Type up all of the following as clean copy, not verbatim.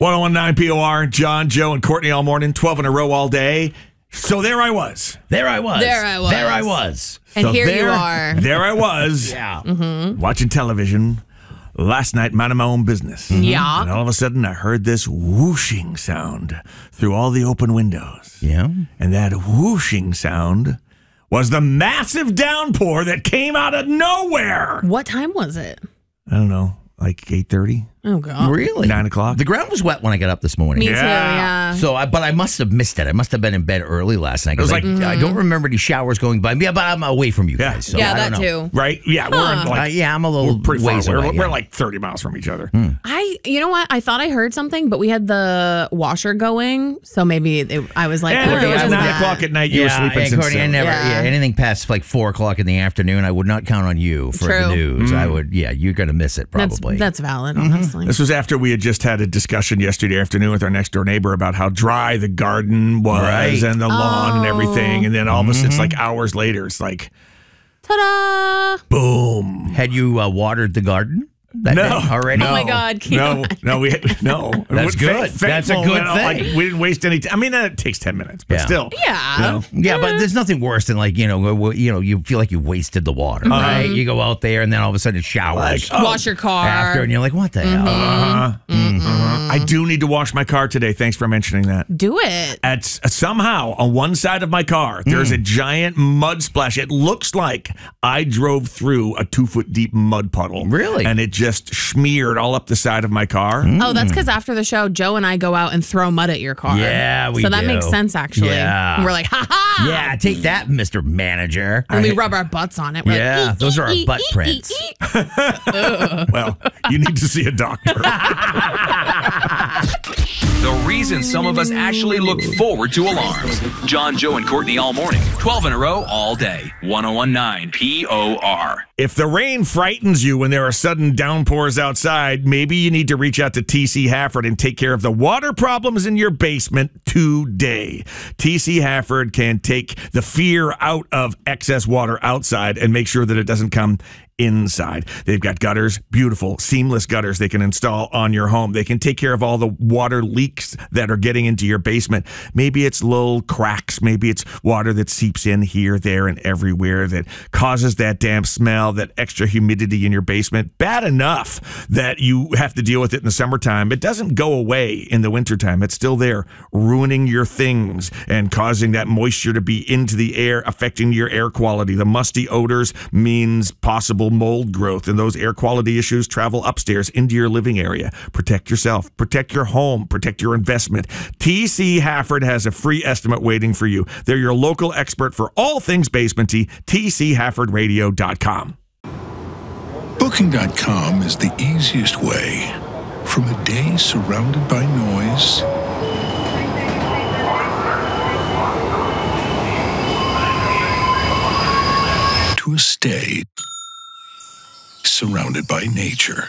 1019 POR, John, Joe, and Courtney all morning, 12 in a row all day. So there I was. And So here you are. There I was. Watching television. Last night, minding my own business. Yeah. And all of a sudden, I heard this whooshing sound through all the open windows. Yeah. And that whooshing sound was the massive downpour that came out of nowhere. What time was it? I don't know, like 8:30? Oh, God. Really? 9 o'clock? The ground was wet when I got up this morning. Me too, yeah. So, but I must have missed it. I must have been in bed early last night. It was I don't remember any showers going by. Yeah, but I'm away from you guys. So Yeah, I don't that know. too. Right? Yeah, we're in like, I'm a little we're pretty far ways away. away. We're yeah. like 30 miles from each other. You know what? I thought I heard something, but we had the washer going, so maybe I was like, And if it okay, was I 9 was o'clock at night, you were sleeping since Courtney, I 7. never, Yeah. anything past like 4 o'clock in the afternoon, I would not count on you for the True. news. I would, you're going to miss it probably. That's valid, honestly. This was after we had just had a discussion yesterday afternoon with our next door neighbor about how dry the garden was Right. and the lawn and everything. And then all of a sudden, it's like hours later, it's like, Ta-da! boom. Had you watered the garden that No. day already? Oh my God, No, no. That's good. That's a Thankful good that, like, thing. we didn't waste any time. I mean, it takes 10 minutes, but Yeah. still. Yeah. You know. Yeah, but there's nothing worse than like, you feel like you wasted the water, right? You go out there and then all of a sudden it showers Wash your car. after and you're like, what the hell? I do need to wash my car today. Thanks for mentioning that. Do it. Somehow, on one side of my car, there's a giant mud splash. It looks like I drove through a 2-foot deep mud puddle. Really? And it just smeared all up the side of my car. Oh, that's because after the show, Joe and I go out and throw mud at your car. Yeah, we So that do. makes sense, actually. Yeah. And we're like, ha-ha! Yeah, take that, Mr. Manager. And we rub our butts on it. We're Yeah, like, those are our butt prints. Well, you need to see a doctor. The reason some of us actually look forward to alarms. John, Joe, and Courtney all morning. 12 in a row all day. 1019 POR. If the rain frightens you when there are sudden downpours outside, maybe you need to reach out to TC Hafford and take care of the water problems in your basement today. TC Hafford can take the fear out of excess water outside and make sure that it doesn't come inside. They've got gutters, beautiful, seamless gutters they can install on your home. They can take care of all the water leaks that are getting into your basement. Maybe it's little cracks. Maybe it's water that seeps in here, there, and everywhere that causes that damp smell, that extra humidity in your basement. Bad enough that you have to deal with it in the summertime. It doesn't go away in the wintertime. It's still there, ruining your things and causing that moisture to be into the air, affecting your air quality. The musty odors means possible mold growth, and those air quality issues travel upstairs into your living area. Protect yourself, protect your home, protect your investment. TC Hafford has a free estimate waiting for you. They're your local expert for all things basementy. TCHaffordRadio.com. Booking.com is the easiest way from a day surrounded by noise to a stay surrounded by nature.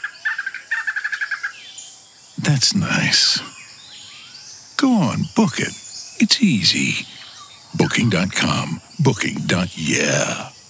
That's nice. Go on, book it. It's easy. Booking.com. Booking.yeah.